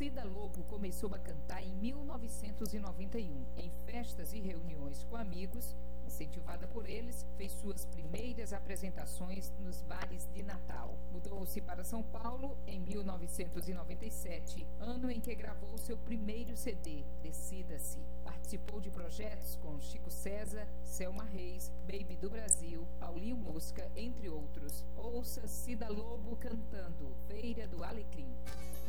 Cida Lobo começou a cantar em 1991, em festas e reuniões com amigos. Incentivada por eles, fez suas primeiras apresentações nos bares de Natal. Mudou-se para São Paulo em 1997, ano em que gravou seu primeiro CD, Decida-se. Participou de projetos com Chico César, Selma Reis, Baby do Brasil, Paulinho Mosca, entre outros. Ouça Cida Lobo cantando Feira do Alecrim.